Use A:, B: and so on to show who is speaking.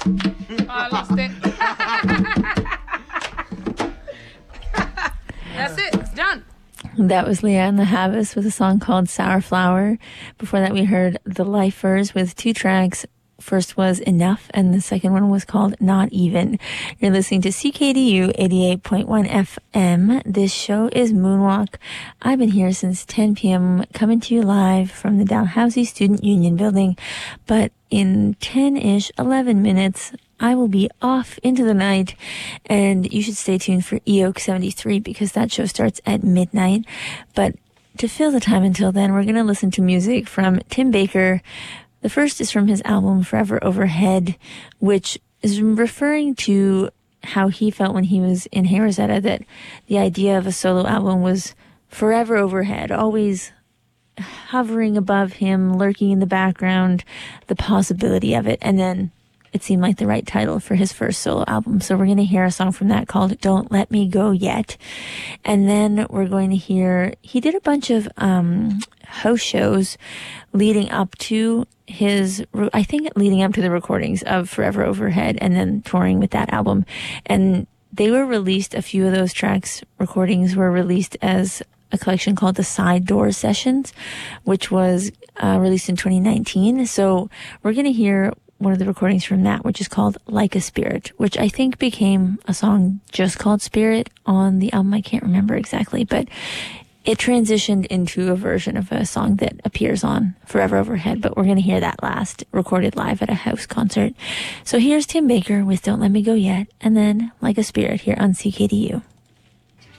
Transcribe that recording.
A: Oh, I lost it. That's it. It's done.
B: That was Leanne the Havas with a song called Sour Flower. Before that, we heard The Lifers with 2 tracks. First was Enough, and the second one was called Not Even. You're listening to CKDU 88.1 FM. This show is Moonwalk. I've been here since 10 p.m. coming to you live from the Dalhousie Student Union building. But in 10-ish, 11 minutes, I will be off into the night, and you should stay tuned for EOK 73 because that show starts at midnight. But to fill the time until then, we're going to listen to music from Tim Baker. The first is from his album Forever Overhead, which is referring to how he felt when he was in Hey Rosetta, that the idea of a solo album was forever overhead, always hovering above him, lurking in the background, the possibility of it. And then it seemed like the right title for his first solo album. So we're going to hear a song from that called Don't Let Me Go Yet. And then we're going to hear, he did a bunch of host shows leading up to leading up to the recordings of Forever Overhead and then touring with that album. And they were released, a few of those recordings were released as a collection called the Side Door Sessions, which was released in 2019. So we're going to hear one of the recordings from that, which is called Like a Spirit, which I think became a song just called Spirit on the album. I can't remember exactly, but it transitioned into a version of a song that appears on Forever Overhead, but we're going to hear that last, recorded live at a house concert. So here's Tim Baker with Don't Let Me Go Yet, and then Like a Spirit here on CKDU.